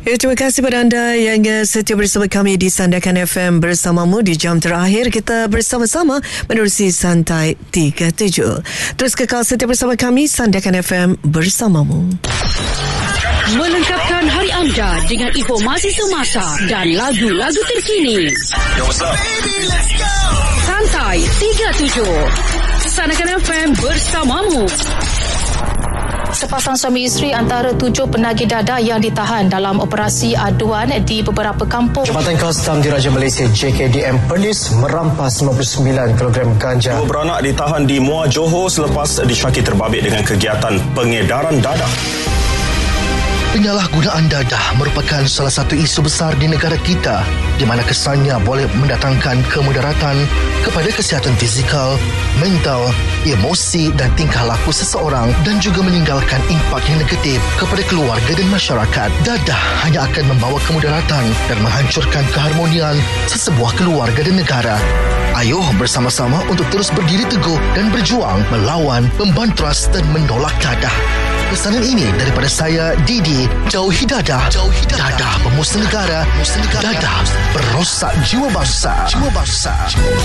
Terima kasih kepada anda yang setia bersama kami di Sandakan FM bersamamu di jam terakhir. Kita bersama-sama menerusi Santai 37. Terus kekal setia bersama kami, Sandakan FM bersamamu. Melengkapkan hari anda dengan informasi semasa dan lagu-lagu terkini. Yo, what's up? Baby, let's go. Santai 37. Sandakan FM bersamamu. Sepasang suami isteri antara 7 penagih dadah yang ditahan dalam operasi aduan di beberapa kampung. Jabatan Kastam Diraja Malaysia JKDM Perlis merampas 59 kg ganja. 2 beranak ditahan di Muar Johor selepas disyaki terbabit dengan kegiatan pengedaran dadah. Penyalahgunaan dadah merupakan salah satu isu besar di negara kita di mana kesannya boleh mendatangkan kemudaratan kepada kesihatan fizikal, mental, emosi dan tingkah laku seseorang dan juga meninggalkan impak yang negatif kepada keluarga dan masyarakat. Dadah hanya akan membawa kemudaratan dan menghancurkan keharmonian sesebuah keluarga dan negara. Ayuh bersama-sama untuk terus berdiri teguh dan berjuang melawan, membantras dan menolak dadah. Pesanan ini daripada saya, Didi. Jauhi dadah. Dadah pemusnah negara. Dadah perosak jiwa bangsa.